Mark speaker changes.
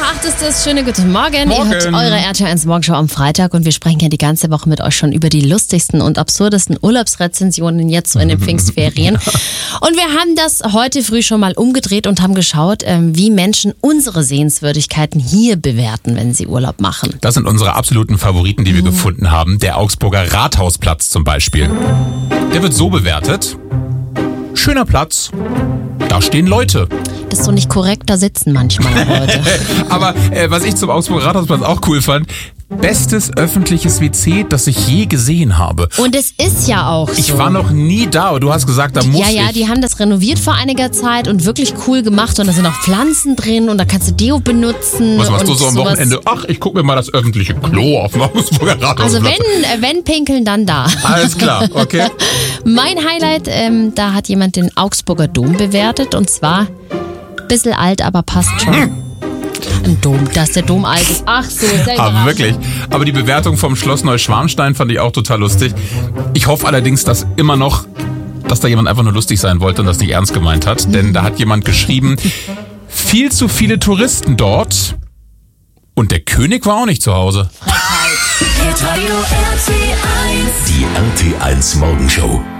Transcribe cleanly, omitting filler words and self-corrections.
Speaker 1: 8 ist es. Schönen guten Morgen.
Speaker 2: Morgen.
Speaker 1: Ihr hört eure RTL 1 Morgenshow am Freitag und wir sprechen ja die ganze Woche mit euch schon über die lustigsten und absurdesten Urlaubsrezensionen jetzt so in den Pfingstferien. Und wir haben das heute früh schon mal umgedreht und haben geschaut, wie Menschen unsere Sehenswürdigkeiten hier bewerten, wenn sie Urlaub machen.
Speaker 2: Das sind unsere absoluten Favoriten, die wir gefunden haben. Der Augsburger Rathausplatz zum Beispiel. Der wird so bewertet. Schöner Platz. Da stehen Leute.
Speaker 1: Das ist so nicht korrekt, da sitzen manchmal Leute.
Speaker 2: Aber was ich zum Augsburger Rathausplatz auch cool fand, bestes öffentliches WC, das ich je gesehen habe.
Speaker 1: Und es ist ja auch so.
Speaker 2: Ich war noch nie da, aber du hast gesagt, da muss ich.
Speaker 1: Ja, die haben das renoviert vor einiger Zeit und wirklich cool gemacht und da sind auch Pflanzen drin und da kannst du Deo benutzen.
Speaker 2: Was machst du so am
Speaker 1: sowas.
Speaker 2: Wochenende? Ach, ich gucke mir mal das öffentliche Klo auf dem Augsburger Rathausplatz.
Speaker 1: Also wenn pinkeln, dann da.
Speaker 2: Alles klar, okay.
Speaker 1: Mein Highlight, da hat jemand den Augsburger Dom bewertet und zwar bisschen alt, aber passt schon. Ein Dom, dass der Dom alt ist. Ach so, sehr
Speaker 2: Aber wirklich. Aber die Bewertung vom Schloss Neuschwanstein fand ich auch total lustig. Ich hoffe allerdings, dass da jemand einfach nur lustig sein wollte und das nicht ernst gemeint hat. Denn da hat jemand geschrieben, viel zu viele Touristen dort und der König war auch nicht zu Hause.
Speaker 3: Die RTL 1 Morgenshow.